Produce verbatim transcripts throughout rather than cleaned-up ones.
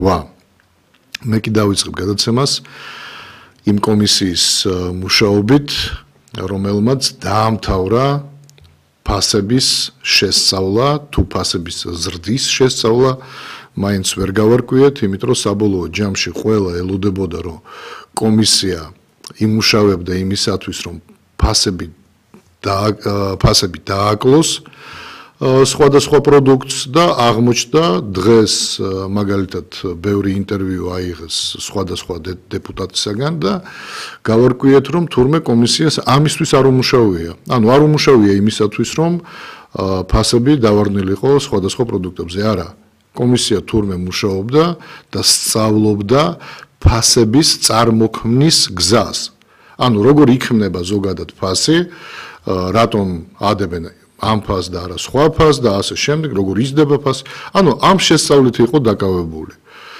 ვა მე კი დავიწყებ გადაცემას იმ კომისიის მუშაობით, რომელმაც დაამთავრა ფასების შესწავლა, თუ ფასების ზრდის შესწავლა, მაინც ვერ გავარკვიეთ, იმიტომ რომ საბოლოო ჯამში ყველა ელოდებოდა, რომ კომისია იმუშავებდა იმისათვის, რომ ფასები და ფასები დააკლოს სხვადასხვა პროდუქტს და აღმოჩნდა დღეს მაგალითად ბევრი ინტერვიუ აიღეს სხვადასხვა დეპუტატისაგან და გავარკვიეთ, რომ თურმე კომისიას ამისთვის არ უმუშავია. ანუ არ უმუშავია იმისათვის, რომ ფასები დავარდნილიყო სხვადასხვა პროდუქტებზე. არა, კომისია თურმე მუშაობდა და სწავლობდა ფასების წარმოქმნის გზას. ანუ როგორ იქმნება ზოგადად ფასი, რატომ ადებენ ამ ფასს და არა სხვა ფასს და ასე შემდეგ, როგორ იზრდება ფასი. ანუ ამ შესწავლით იყო დაკავებული.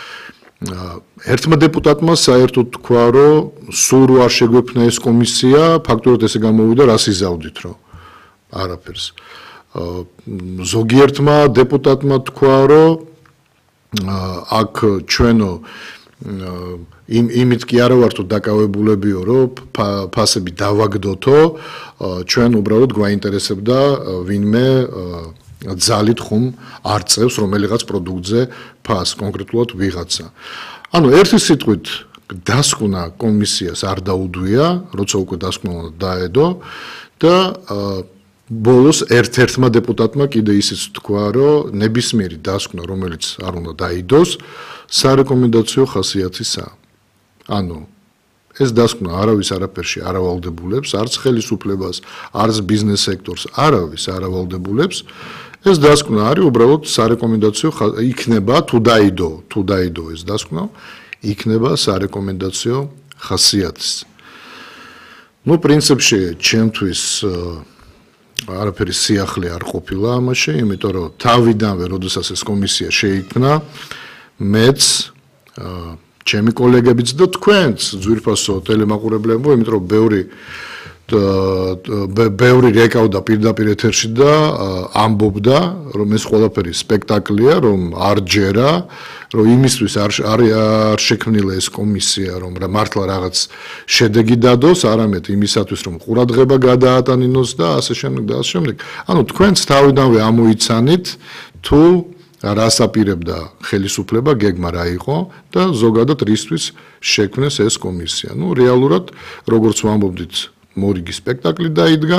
ერთმა დეპუტატმა საერთოდ თქვა, რომ სულ რო არ შეგვექმნა ეს კომისია, ფაქტობრივად ესე გამოვიდა, რას იზავდით, რომ არაფერს. ზოგიერთმა დეპუტატმა თქვა, რომ აქ ჩვენო იმ იმით კი არა ვართო დაკავებულებიო, რომ ფასები დავაგდოთო, ჩვენ უბრალოდ გვაინტერესებდა ვინმე ძალით ხომ არ წევს რომელიღაც პროდუქტზე ფასს, კონკრეტულად ვიღაცა. ანუ ერთი სიტყვით დასკვნა კომისიას არ დაუდვია, როცა უკვე დასკვნა დაედო და ბოლოს ერთ-ერთმა დეპუტატმა კიდე ისიც თქვა, რომ ნებისმიერი დასკვნა, რომელიც არ უნდა დაიდოს, სარეკომენდაციო ხასიათისაა. ანუ ეს დასკვნა არავის არაფერში არ ავალდებულებს, არც ხელისუფლებას, არც ბიზნეს სექტორს, არავის არ ავალდებულებს. ეს დასკვნა არის უბრალოდ სარეკომენდაციო იქნება თუ დაიდო, თუ დაიდო ეს დასკვნა, იქნება სარეკომენდაციო ხასიათის. ნუ პრინციპში ჩემთვის არაფერი სიახლე არ ყოფილა ამაში, იმიტომ რომ თავიდანვე, როდესაც ეს კომისია შეიქმნა, მეც ჩემი კოლეგებიც და თქვენც ძვირფასო ტელემაყურებლებო, იმიტომ რომ ბევრი ბევრი რეკავდა პირდაპირ ეთერში და ამბობდა, რომ ეს ყველაფერი სპექტაკლია, რომ არ ჯერა, რომ იმისთვის არ არ შექმნილა ეს კომისია, რომ მართლა რაღაც შედეგი დადოს, არამედ იმისათვის, რომ ყურადღება გადაატანინოს და ასე შემდეგ და ასე შემდეგ. ანუ თქვენც თავიდანვე ამოიცანით, თუ რას აპირებდა ხელისუფლება, გეგმა რა იყო და ზოგადად რისთვის შექმნეს ეს კომისია. ნუ რეალურად, როგორც ვამბობდით, მორიგი სპექტაკლი დაიდგა,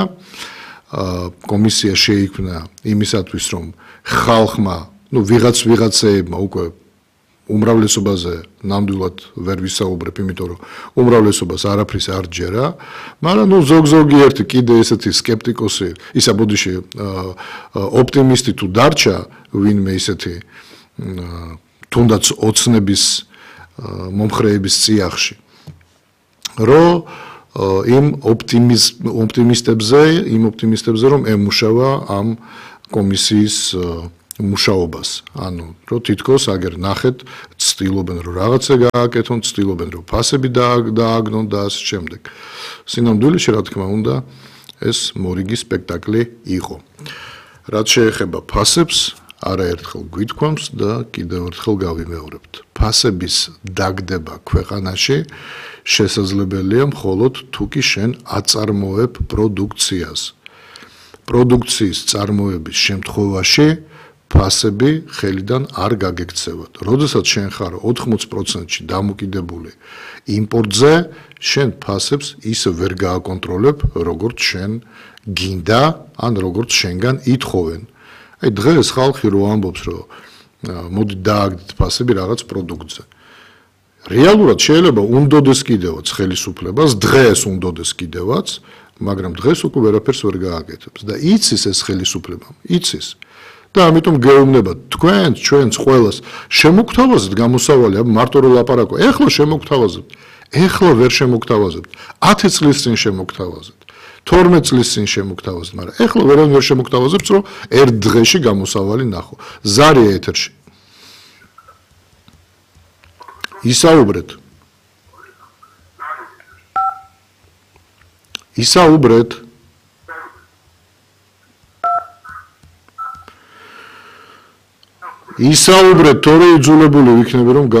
კომისია შეიქმნა იმისათვის, რომ ხალხმა, ნუ ვიღაც ვიღაცეებმა უკვე უმრავლესობაზე ნამდვილად ვერ ვისაუბრებ, იმიტომ რომ უმრავლესობას არაფრის არ ჯერა, მაგრამ ნუ ზოგ-ზოგიერთი კიდე ესეთი სკეპტიკოსი, ისა ბოდიში ოპტიმისტი თუ დარჩა, ვინმე ისეთი თუნდაც ოცნების მომხრეების წიაღში, რომ იმ ოპტიმისტებზე, იმ ოპტიმისტებზე რომ ემუშავა ამ კომისიის მუშაობას. ანუ რომ თითქოს აგერ ნახეთ, ცდილობენ რომ რაღაცა გააკეთონ, ცდილობენ რომ ფასები დააგნონ და ასე შემდეგ. სინამდვილეში რა თქმა უნდა, ეს მორიგი სპექტაკლი იყო. რაც შეეხება ფასებს, არაერთხელ გვითქვამს და კიდევ ერთხელ გავიმეორებთ. ფასების დაგდება ქვეყანაში შესაძლებელია მხოლოდ თუ კი შენ აწარმოებ პროდუქციას. პროდუქციის წარმოების შემთხვევაში ფასები ხელიდან არ გაგექცევათ. როდესაც შენ ხარ ოთხმოცი პროცენტში დამოკიდებული იმპორტზე, შენ ფასებს ისე ვერ გააკონტროლებ, როგორც შენ გინდა, ან როგორც შენგან ითხოვენ. აი დღეს ხალხი რო ამბობს, რომ მოდი დააგდეთ ფასები რაღაც პროდუქტზე. რეალურად შეიძლება უნდოდეს კიდევაც ხელისუფლებას, დღეს უნდოდეს კიდევაც, მაგრამ დღეს უკვე ვერაფერს ვერ გააკეთებს და იცის ეს ხელისუფლება, იცის. და ამიტომ გეუბნება თქვენს, ჩვენს ყველას შემოგთავაზეთ გამოსავალი, მარტო რომ ლაპარაკო, ეხლა შემოგთავაზებთ, ეხლა ვერ შემოგთავაზებთ, ათი წლის წინ შემოგთავაზებთ, თორმეტ წლის წინ შემოგთავაზებთ, მაგრამ ეხლა ვერან ვერ შემოგთავაზებთ, რომ ერთ დღეში გამოსავალი ნახო. ზარია ეთერში. ისაუბრეთ. ისაუბრეთ. ისაუბრეთ, თორე იძულებული ვიქნები რომ